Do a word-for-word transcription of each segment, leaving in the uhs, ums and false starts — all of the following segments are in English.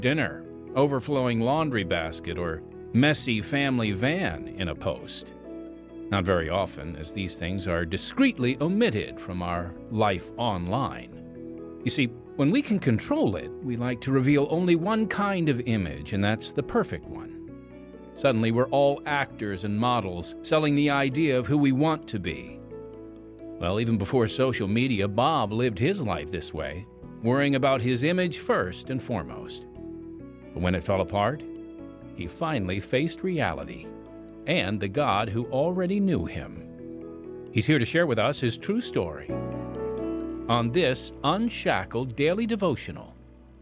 dinner, overflowing laundry basket, or messy family van in a post. Not very often, as these things are discreetly omitted from our life online. You see, when we can control it, we like to reveal only one kind of image, and that's the perfect one. Suddenly, we're all actors and models, selling the idea of who we want to be. Well, even before social media, Bob lived his life this way, worrying about his image first and foremost. But when it fell apart, he finally faced reality and the God who already knew him. He's here to share with us his true story on this Unshackled Daily Devotional.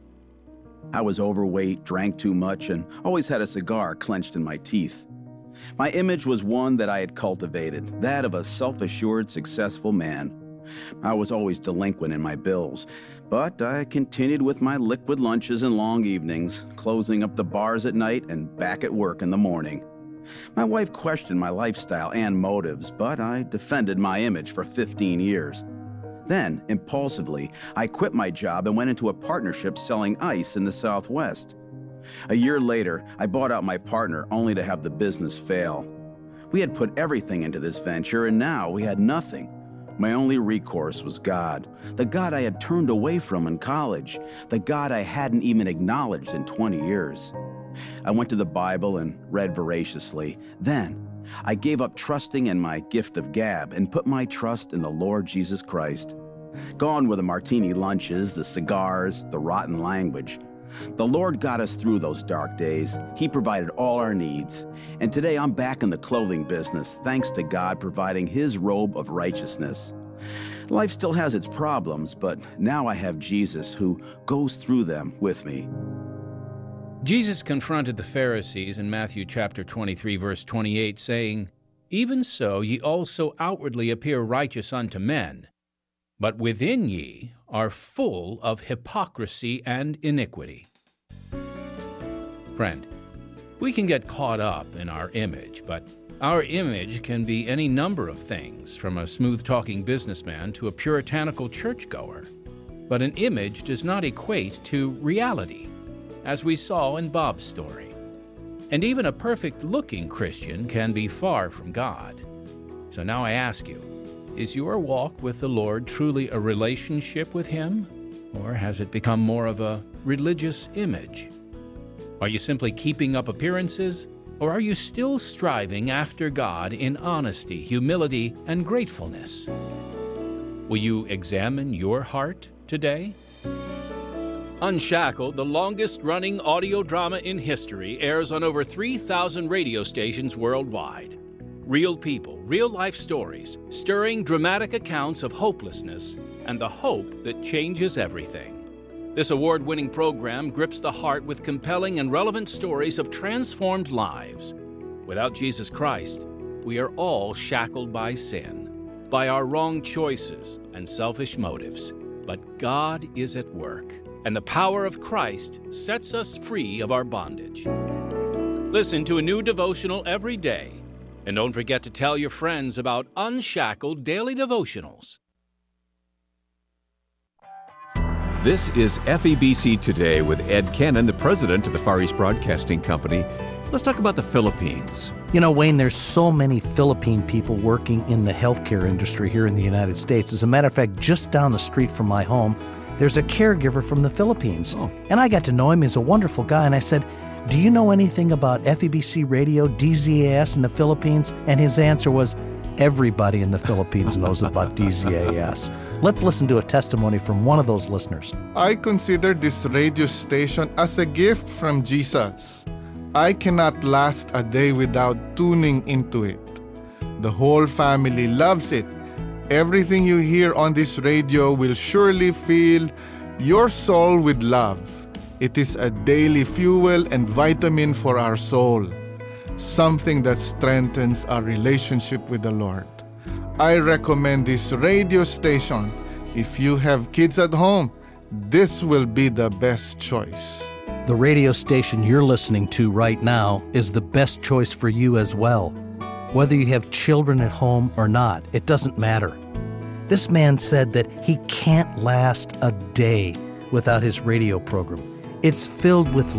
I was overweight, drank too much, and always had a cigar clenched in my teeth. My image was one that I had cultivated, that of a self-assured, successful man. I was always delinquent in my bills, but I continued with my liquid lunches and long evenings, closing up the bars at night and back at work in the morning. My wife questioned my lifestyle and motives, but I defended my image for fifteen years. Then, impulsively, I quit my job and went into a partnership selling ice in the Southwest. A year later, I bought out my partner only to have the business fail. We had put everything into this venture, and now we had nothing. My only recourse was God, the God I had turned away from in college, the God I hadn't even acknowledged in twenty years. I went to the Bible and read voraciously. Then, I gave up trusting in my gift of gab and put my trust in the Lord Jesus Christ. Gone were the martini lunches, the cigars, the rotten language. The Lord got us through those dark days. He provided all our needs. And today I'm back in the clothing business, thanks to God providing His robe of righteousness. Life still has its problems, but now I have Jesus who goes through them with me. Jesus confronted the Pharisees in Matthew chapter twenty-three, verse twenty-eight, saying, "Even so ye also outwardly appear righteous unto men, but within ye are full of hypocrisy and iniquity." Friend, we can get caught up in our image, but our image can be any number of things, from a smooth-talking businessman to a puritanical churchgoer. But an image does not equate to reality, as we saw in Bob's story. And even a perfect-looking Christian can be far from God. So now I ask you, is your walk with the Lord truly a relationship with Him, or has it become more of a religious image? Are you simply keeping up appearances, or are you still striving after God in honesty, humility, and gratefulness? Will you examine your heart today? Unshackled, the longest-running audio drama in history, airs on over three thousand radio stations worldwide. Real people, real-life stories, stirring dramatic accounts of hopelessness and the hope that changes everything. This award-winning program grips the heart with compelling and relevant stories of transformed lives. Without Jesus Christ, we are all shackled by sin, by our wrong choices and selfish motives. But God is at work, and the power of Christ sets us free of our bondage. Listen to a new devotional every day. And don't forget to tell your friends about Unshackled Daily Devotionals. This is F E B C Today with Ed Cannon, the president of the Far East Broadcasting Company. Let's talk about the Philippines. You know, Wayne, there's so many Philippine people working in the healthcare industry here in the United States. As a matter of fact, just down the street from my home, there's a caregiver from the Philippines. Oh. And I got to know him. He's a wonderful guy. And I said, "Do you know anything about F E B C Radio, D Z A S in the Philippines?" And his answer was, "Everybody in the Philippines knows about D Z A S." Let's listen to a testimony from one of those listeners. I consider this radio station as a gift from Jesus. I cannot last a day without tuning into it. The whole family loves it. Everything you hear on this radio will surely fill your soul with love. It is a daily fuel and vitamin for our soul, something that strengthens our relationship with the Lord. I recommend this radio station. If you have kids at home, this will be the best choice. The radio station you're listening to right now is the best choice for you as well. Whether you have children at home or not, it doesn't matter. This man said that he can't last a day without his radio program. It's filled with